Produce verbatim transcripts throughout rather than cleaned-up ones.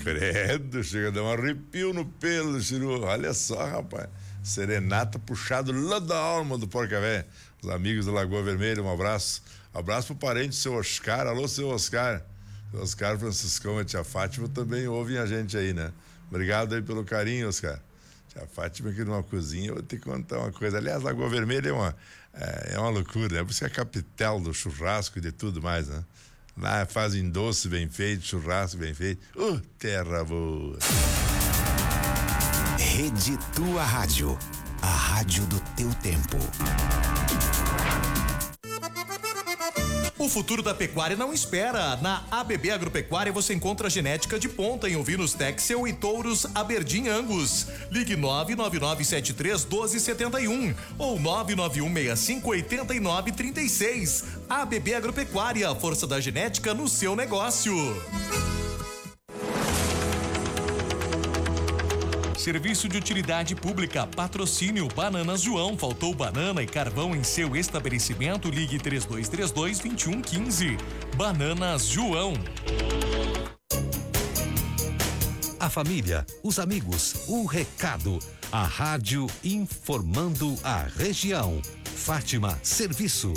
Credo, chega a dar um arrepio no pelo, Chiru. Olha só, rapaz. Serenata puxado lá da alma do Porca Véia. Os amigos da Lagoa Vermelha, um abraço. Abraço pro parente, seu Oscar. Alô, seu Oscar. Seu Oscar Franciscão e a tia Fátima também ouvem a gente aí, né? Obrigado aí pelo carinho, Oscar. Tia Fátima aqui numa cozinha, eu vou te contar uma coisa. Aliás, Lagoa Vermelha é uma, é, é uma loucura, né? Por isso que é a capital do churrasco e de tudo mais, né? Lá fazem doce bem feito, churrasco bem feito. Uh, terra boa. Rede Tua Rádio, a rádio do teu tempo. O futuro da pecuária não espera. Na A B B Agropecuária você encontra genética de ponta em ovinos Texel e touros Aberdeen Angus. Ligue nove nove nove sete três um dois sete um ou nove nove um seis cinco oito nove três seis. A B B Agropecuária, força da genética no seu negócio. Serviço de utilidade pública, patrocínio Bananas João. Faltou banana e carvão em seu estabelecimento? Ligue três dois três dois, dois um um cinco. Bananas João. A família, os amigos, o recado. A rádio informando a região. Fátima Serviço.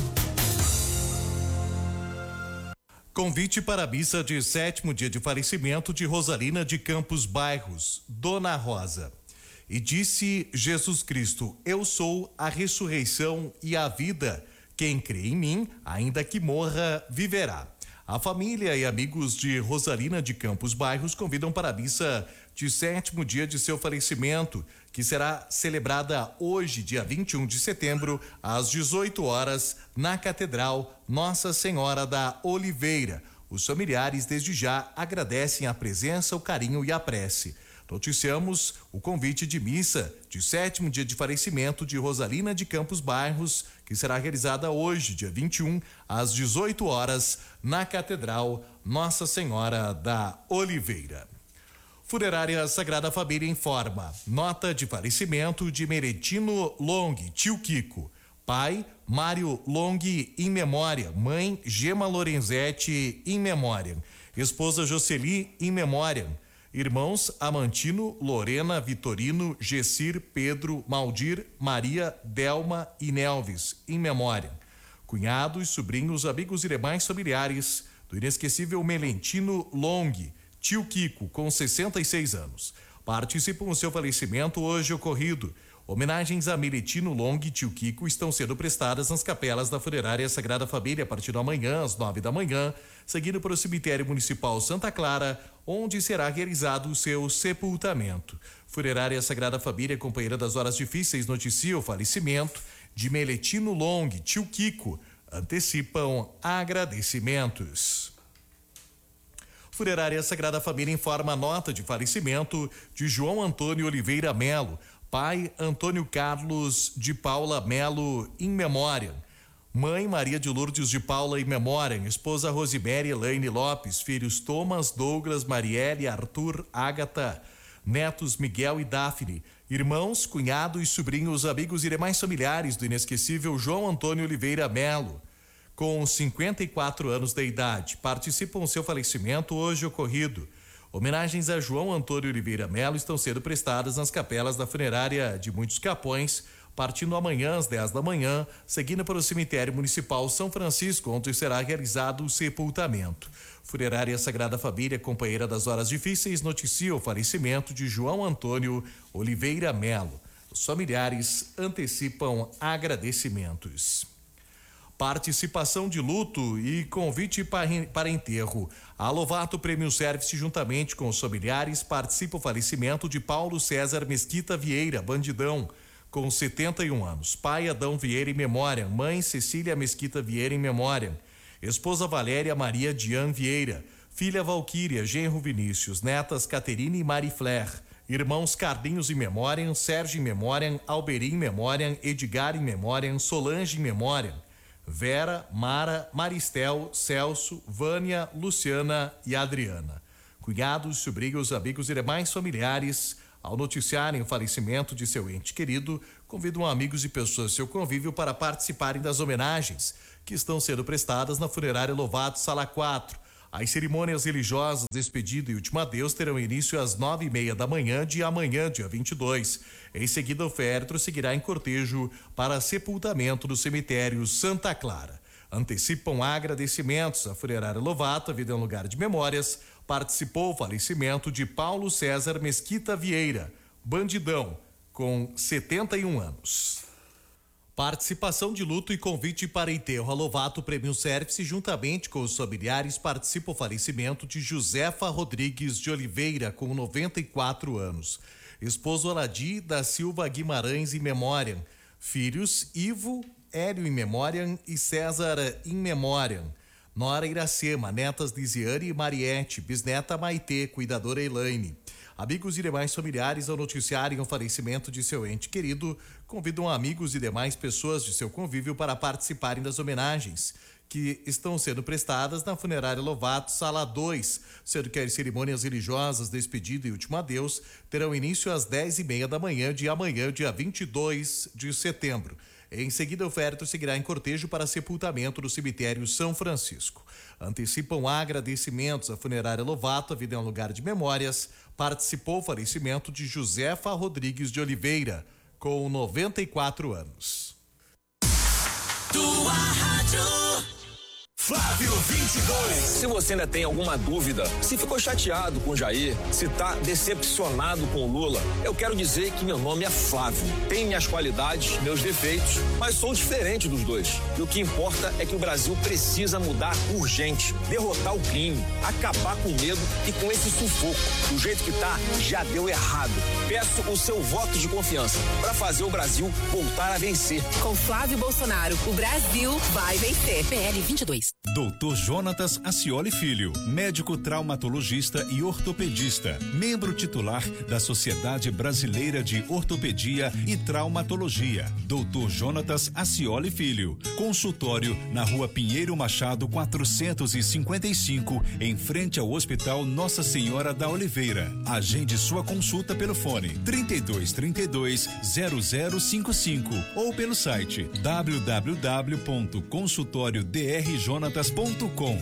Convite para a missa de sétimo dia de falecimento de Rosalina de Campos Bairros, Dona Rosa. E disse Jesus Cristo: eu sou a ressurreição e a vida. Quem crê em mim, ainda que morra, viverá. A família e amigos de Rosalina de Campos Bairros convidam para a missa de sétimo dia de seu falecimento, que será celebrada hoje, dia vinte e um de setembro, às dezoito horas, na Catedral Nossa Senhora da Oliveira. Os familiares, desde já, agradecem a presença, o carinho e a prece. Noticiamos o convite de missa de sétimo dia de falecimento de Rosalina de Campos Bairros, que será realizada hoje, dia vinte e um, às dezoito horas, na Catedral Nossa Senhora da Oliveira. Funerária Sagrada Família informa: nota de falecimento de Meretino Long, tio Kiko. Pai, Mário Long, em memória. Mãe, Gema Lorenzetti, em memória. Esposa, Jocely, em memória. Irmãos, Amantino, Lorena, Vitorino, Gessir, Pedro, Maldir, Maria, Delma e Nelves, em memória. Cunhados, sobrinhos, amigos e demais familiares do inesquecível Melentino Long, tio Kiko, com sessenta e seis anos. Participam do seu falecimento hoje ocorrido. Homenagens a Meretino Long e tio Kiko estão sendo prestadas nas capelas da Funerária Sagrada Família a partir da manhã, às nove da manhã, seguindo para o Cemitério Municipal Santa Clara, onde será realizado o seu sepultamento. Funerária Sagrada Família, companheira das horas difíceis, noticia o falecimento de Meretino Long, tio Kiko. Antecipam agradecimentos. Funerária Sagrada Família informa a nota de falecimento de João Antônio Oliveira Melo, pai Antônio Carlos de Paula Melo, em memória. Mãe Maria de Lourdes de Paula, em memória. Esposa Rosemary Elaine Lopes. Filhos Thomas, Douglas, Marielle, Arthur, Ágata. Netos Miguel e Daphne. Irmãos, cunhados, sobrinhos, amigos e demais familiares do inesquecível João Antônio Oliveira Melo, com cinquenta e quatro anos de idade. Participam do seu falecimento hoje ocorrido. Homenagens a João Antônio Oliveira Melo estão sendo prestadas nas capelas da Funerária de Muitos Capões, partindo amanhã às dez da manhã, seguindo para o Cemitério Municipal São Francisco, onde será realizado o sepultamento. Funerária Sagrada Família, companheira das horas difíceis, noticia o falecimento de João Antônio Oliveira Melo. Os familiares antecipam agradecimentos. Participação de luto e convite para enterro. A Lovato Prêmio Service, juntamente com os familiares, participa o falecimento de Paulo César Mesquita Vieira, bandidão, com setenta e um anos. Pai Adão Vieira, em memória. Mãe Cecília Mesquita Vieira, em memória. Esposa Valéria Maria Dian Vieira. Filha Valquíria, genro Vinícius. Netas Caterine e Marifler. Irmãos Carlinhos, em memória. Sérgio, em memória. Alberim, em memória. Edgar, em memória. Solange, em memória. Vera, Mara, Maristel, Celso, Vânia, Luciana e Adriana. Cunhados, sobrinhos, amigos e demais familiares, ao noticiarem o falecimento de seu ente querido, convidam amigos e pessoas do seu convívio para participarem das homenagens que estão sendo prestadas na Funerária Lovato, Sala quatro, As cerimônias religiosas, despedida e última adeus terão início às nove e meia da manhã de amanhã, dia vinte e dois. Em seguida, o féretro seguirá em cortejo para sepultamento no cemitério Santa Clara. Antecipam agradecimentos à funerária Lovato, a vida é um lugar de memórias. Participou o falecimento de Paulo César Mesquita Vieira, bandidão, com setenta e um anos. Participação de luto e convite para enterro a Lovato Prêmio Service, juntamente com os familiares, participa o falecimento de Josefa Rodrigues de Oliveira, com noventa e quatro anos. Esposo Aladi da Silva Guimarães, in memoriam. Filhos Ivo, Hélio, in memoriam, e César, in memoriam. Nora Iracema, netas Lisiane e Mariette, bisneta Maitê, cuidadora Elaine. Amigos e demais familiares, ao noticiarem o falecimento de seu ente querido, convidam amigos e demais pessoas de seu convívio para participarem das homenagens que estão sendo prestadas na funerária Lovato, sala dois, sendo que as cerimônias religiosas, despedida e último adeus terão início às dez e meia da manhã de amanhã, dia vinte e dois de setembro. Em seguida, o féretro seguirá em cortejo para sepultamento no cemitério São Francisco. Antecipam agradecimentos à funerária Lovato, a vida é um lugar de memórias. Participou o falecimento de Josefa Rodrigues de Oliveira, com noventa e quatro anos. Tua rádio Flávio vinte e dois. Se você ainda tem alguma dúvida, se ficou chateado com o Jair, se tá decepcionado com o Lula, eu quero dizer que meu nome é Flávio. Tenho minhas qualidades, meus defeitos, mas sou diferente dos dois. E o que importa é que o Brasil precisa mudar urgente, derrotar o crime, acabar com o medo e com esse sufoco. Do jeito que tá, já deu errado. Peço o seu voto de confiança para fazer o Brasil voltar a vencer. Com Flávio Bolsonaro, o Brasil vai vencer. P L vinte e dois. doutor Jonatas Acioli Filho, médico traumatologista e ortopedista, membro titular da Sociedade Brasileira de Ortopedia e Traumatologia. doutor Jonatas Acioli Filho, consultório na Rua Pinheiro Machado quatrocentos e cinquenta e cinco, em frente ao Hospital Nossa Senhora da Oliveira. Agende sua consulta pelo fone trinta e dois, trinta e dois, zero zero cinco cinco ou pelo site w w w ponto consultório d r jonatas ponto com.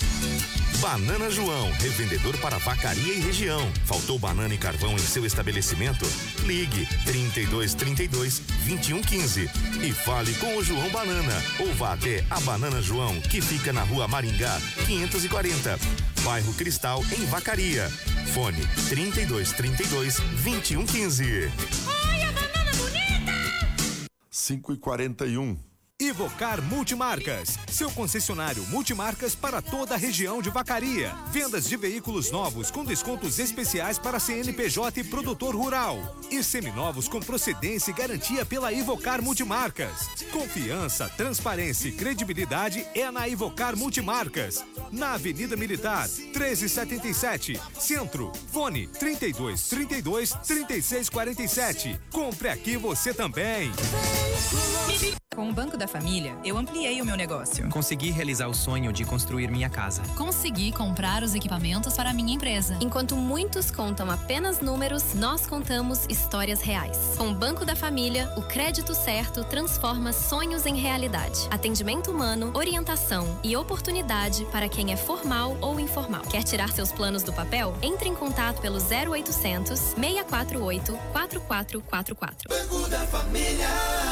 Banana João, revendedor para Vacaria e região. Faltou banana e carvão em seu estabelecimento? Ligue trinta e dois, trinta e dois, vinte e um, quinze e fale com o João Banana ou vá até a Banana João, que fica na Rua Maringá, quinhentos e quarenta, bairro Cristal, em Vacaria. Fone trinta e dois, trinta e dois, vinte e um, quinze. Olha a banana bonita! cinco e quarenta e um. Ivocar Multimarcas, seu concessionário multimarcas para toda a região de Vacaria. Vendas de veículos novos com descontos especiais para C N P J e produtor rural. E seminovos com procedência e garantia pela Ivocar Multimarcas. Confiança, transparência e credibilidade é na Ivocar Multimarcas. Na Avenida Militar, treze e setenta e sete, Centro. Fone trinta e dois, trinta e dois, trinta e seis, quarenta e sete. Compre aqui você também. Com o Banco da Família, eu ampliei o meu negócio. Consegui realizar o sonho de construir minha casa. Consegui comprar os equipamentos para a minha empresa. Enquanto muitos contam apenas números, nós contamos histórias reais. Com o Banco da Família, o crédito certo transforma sonhos em realidade. Atendimento humano, orientação e oportunidade para quem é formal ou informal. Quer tirar seus planos do papel? Entre em contato pelo zero oitocentos, seis quatro oito, quatro quatro quatro quatro. Banco da Família.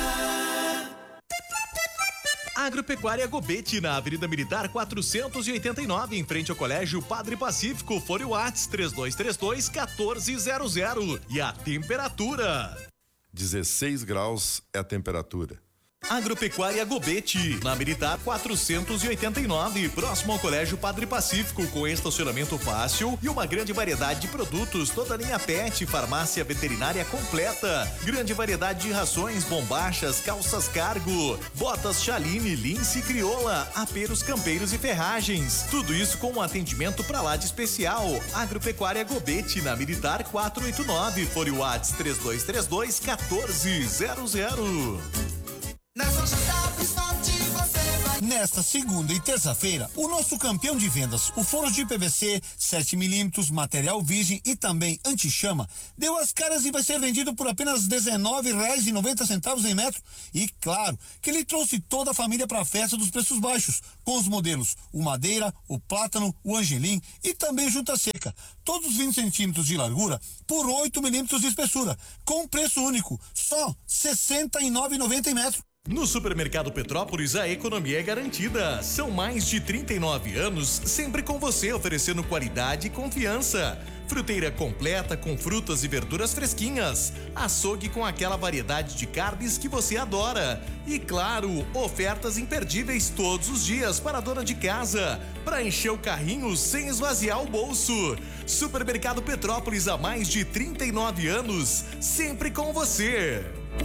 Agropecuária Gobete, na Avenida Militar quatrocentos e oitenta e nove, em frente ao Colégio Padre Pacífico. Fone Whats três dois três dois, um quatro zero zero. E a temperatura? dezesseis graus é a temperatura. Agropecuária Gobete, na Militar quatrocentos e oitenta e nove, próximo ao Colégio Padre Pacífico, com estacionamento fácil e uma grande variedade de produtos, toda a linha pet, farmácia veterinária completa, grande variedade de rações, bombachas, calças cargo, botas Chaline, Lince, Crioula, aperos campeiros e ferragens, tudo isso com um atendimento pra lá de especial. Agropecuária Gobete, na Militar quatrocentos e oitenta e nove, fone Whats três dois três dois, um quatro zero zero. Nessa J W Sport você vai nesta segunda e terça-feira, o nosso campeão de vendas, o forro de P V C sete milímetros, material virgem e também anti-chama, deu as caras e vai ser vendido por apenas dezenove reais e noventa centavos em metro. E claro que ele trouxe toda a família para a festa dos preços baixos, com os modelos o Madeira, o Plátano, o Angelim e também Junta Seca. Todos vinte centímetros de largura por oito milímetros de espessura, com preço único, só sessenta e nove reais e noventa centavos em metro. No Supermercado Petrópolis, a economia é garantida. São mais de trinta e nove anos, sempre com você, oferecendo qualidade e confiança. Fruteira completa com frutas e verduras fresquinhas. Açougue com aquela variedade de carnes que você adora. E claro, ofertas imperdíveis todos os dias para a dona de casa, para encher o carrinho sem esvaziar o bolso. Supermercado Petrópolis, há mais de trinta e nove anos, sempre com você.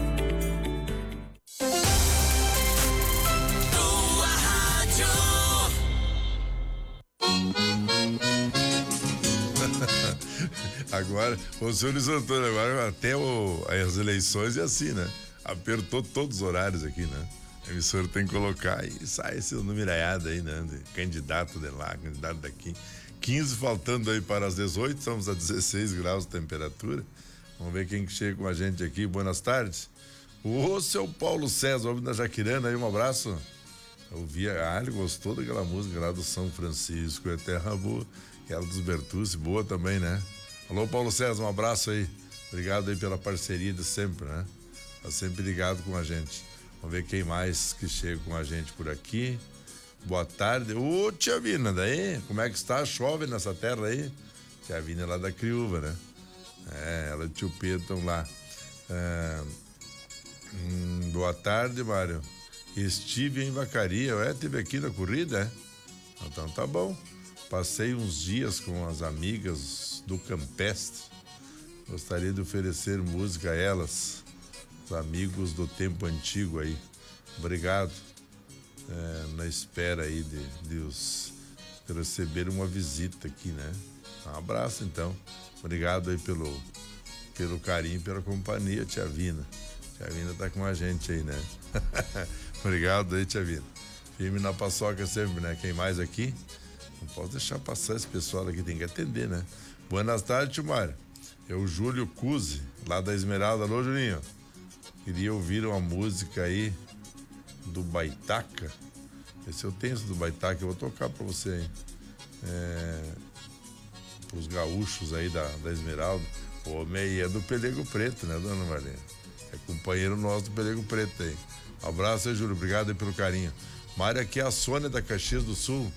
Agora, o senhor Luiz Antônio, agora até o, as eleições é assim, né? Apertou todos os horários aqui, né? A emissora tem que colocar e sai esse numeraiado aí, né? De candidato de lá, candidato daqui. quinze faltando aí para as dezoito, estamos a dezesseis graus de temperatura. Vamos ver quem que chega com a gente aqui. Boas tardes. Ô, seu Paulo César, homem da Jaquirana aí, um abraço. Eu vi, ah, ele gostou daquela música lá do São Francisco, é terra boa. Aquela dos Bertucci, boa também, né? Alô, Paulo César, um abraço aí. Obrigado aí pela parceria de sempre, né? Tá sempre ligado com a gente. Vamos ver quem mais que chega com a gente por aqui. Boa tarde. Ô, tia Vina, daí? Como é que está? Chove nessa terra aí? Tia Vina é lá da Criúva, né? É, ela e o tio Pedro estão lá. É, hum, boa tarde, Mário. Estive em Vacaria. É, estive aqui na corrida, é? Então tá bom. Passei uns dias com as amigas do Campestre. Gostaria de oferecer música a elas, os amigos do tempo antigo aí. Obrigado. É, na espera aí de, de, os, de receber uma visita aqui, né? Um abraço, então. Obrigado aí pelo, pelo carinho, pela companhia, tia Vina. Tia Vina tá com a gente aí, né? Obrigado aí, tia Vina. Firme na paçoca sempre, né? Quem mais aqui? Não posso deixar passar esse pessoal aqui, tem que atender, né? Boas tardes, tio Mário. É o Júlio Cusi, lá da Esmeralda. Alô, Julinho. Queria ouvir uma música aí do Baitaca. Esse eu tenho esse do Baitaca, eu vou tocar pra você aí. É, pros gaúchos aí da, da Esmeralda. O homem aí é do Pelego Preto, né, dona Marlene? É companheiro nosso do Pelego Preto aí. Um abraço aí, Júlio. Obrigado aí pelo carinho. Mário, aqui é a Sônia da Caxias do Sul.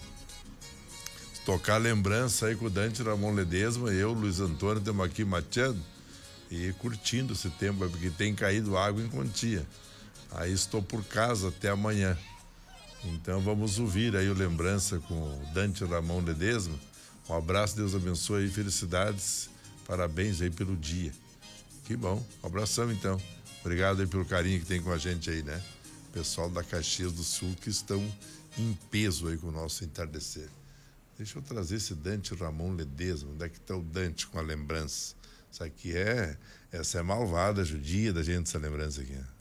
Tocar lembrança aí com o Dante Ramon Ledesma, eu, Luiz Antônio, estamos aqui mateando e curtindo esse tempo, porque tem caído água em quantia. Aí estou por casa até amanhã. Então vamos ouvir aí o lembrança com o Dante Ramon Ledesma. Um abraço, Deus abençoe aí, felicidades, parabéns aí pelo dia. Que bom, um abração então. Obrigado aí pelo carinho que tem com a gente aí, né? Pessoal da Caxias do Sul que estão em peso aí com o nosso entardecer. Deixa eu trazer esse Dante Ramon Ledesma. Onde é que está o Dante com a lembrança? Isso aqui é... Essa é malvada, judia da gente, essa lembrança aqui.